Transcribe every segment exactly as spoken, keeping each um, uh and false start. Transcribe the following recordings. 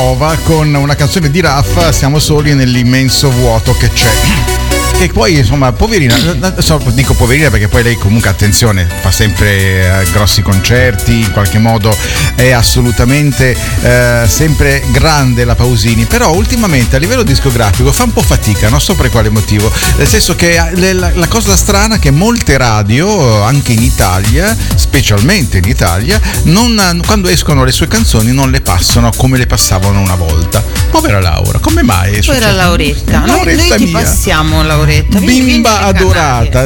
ritrova con una canzone di Raffa, Siamo soli nell'immenso vuoto che c'è. Che poi insomma poverina, dico poverina perché poi lei comunque, attenzione, fa sempre eh, grossi concerti, in qualche modo è assolutamente eh, sempre grande la Pausini, però ultimamente a livello discografico fa un po' fatica, non so per quale motivo, nel senso che la, la cosa strana è che molte radio anche in Italia, specialmente in Italia, non, quando escono le sue canzoni non le passano come le passavano una volta. Povera Laura, come mai? Povera Lauretta, noi, Lauretta noi ti mia. passiamo Lauretta. Vieni, Bimba vieni adorata,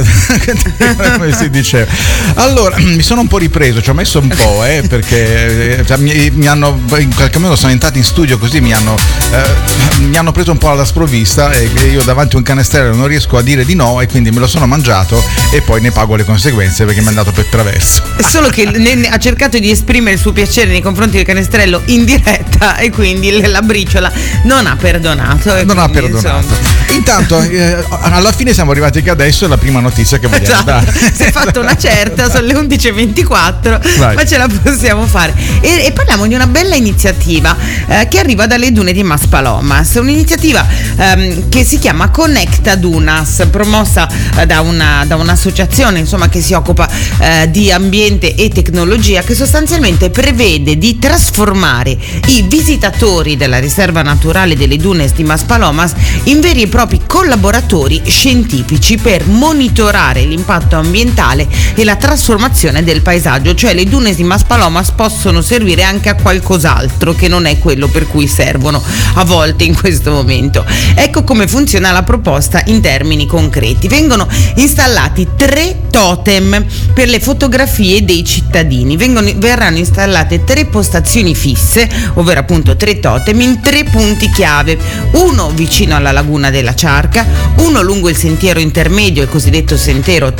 come si diceva. Allora, mi sono un po' ripreso, ci ho messo un po', eh, perché eh, mi, mi hanno, in qualche modo sono entrati in studio così, mi hanno, eh, mi hanno preso un po' alla sprovvista e io davanti a un canestrello non riesco a dire di no e quindi me lo sono mangiato e poi ne pago le conseguenze perché mi è andato per traverso. Solo che ne, ha cercato di esprimere il suo piacere nei confronti del canestrello in diretta e quindi la briciola non ha perdonato. Non quindi, ha perdonato. Insomma. Intanto eh, alla fine siamo arrivati che adesso è la prima notizia che vogliamo esatto. dare. Si è fatta una certa, sono le undici e ventiquattro, Vai. ma ce la possiamo fare. E, e parliamo di una bella iniziativa eh, che arriva dalle dune di Maspalomas, un'iniziativa ehm, che si chiama Conecta Dunas, promossa eh, da, una, da un'associazione insomma che si occupa eh, di ambiente e tecnologia, che sostanzialmente prevede di trasformare i visitatori della riserva naturale delle Dunes di Maspalomas in veri e propri collaboratori scientifici per monitorare l'impatto ambientale e la trasformazione del paesaggio. Cioè le dune di Maspalomas possono servire anche a qualcos'altro che non è quello per cui servono a volte in questo momento. Ecco come funziona la proposta in termini concreti. Vengono installati tre totem per le fotografie dei cittadini. Vengono, verranno installate tre postazioni fisse, ovvero appunto tre totem in tre punti chiave, uno vicino alla laguna della Ciarca, uno lungo il sentiero intermedio, il cosiddetto sentiero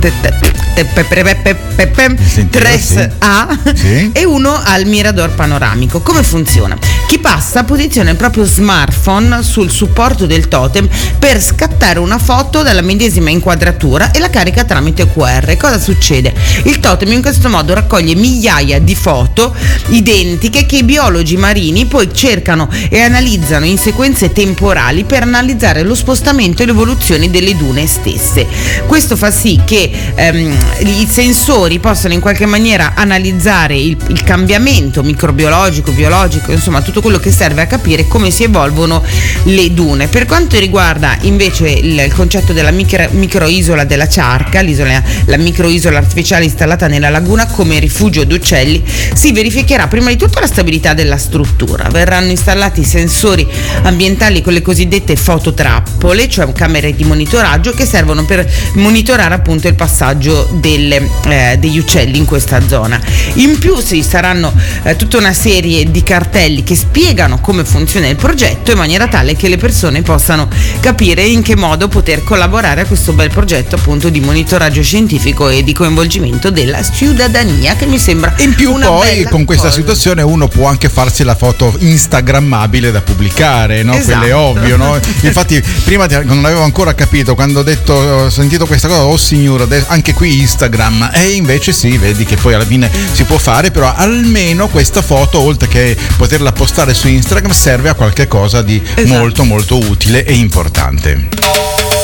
tre A, e uno al mirador panoramico. Come funziona? Chi passa posiziona il proprio smartphone sul supporto del totem per scattare una foto dalla medesima inquadratura e la carica tramite Q R. Cosa succede? Il totem in questo modo raccoglie migliaia di foto identiche che i biologi marini poi cercano e analizzano in sequenze temporali per analizzare lo spostamento e l'evoluzione delle dune stesse. Questo fa sì che ehm, i sensori possano in qualche maniera analizzare il, il cambiamento microbiologico, biologico, insomma tutto quello che serve a capire come si evolvono le dune. Per quanto riguarda invece il, il concetto della micro, microisola della Ciarca, l'isola, la microisola artificiale installata nella laguna come rifugio d'uccelli, si verificherà prima di tutto la stabilità della struttura. Verranno installati sensori ambientali con le cosiddette fototrappole, cioè camere di monitoraggio che servono per monitorare appunto il passaggio delle, eh, degli uccelli in questa zona. In più ci saranno eh, tutta una serie di cartelli che spiegano come funziona il progetto in maniera tale che le persone possano capire in che modo poter collaborare a questo bel progetto appunto di monitoraggio scientifico e di coinvolgimento della cittadania, che mi sembra in più una poi con questa cosa. situazione uno può anche farsi la foto instagrammabile da pubblicare, no? Esatto. Quello è ovvio, no? Infatti prima non avevo ancora capito, quando ho detto, ho sentito questa cosa, oh signore, anche qui Instagram, e invece sì, vedi che poi alla fine si può fare, però almeno questa foto, oltre che poterla postare su Instagram, serve a qualche cosa di esatto. molto molto utile e importante.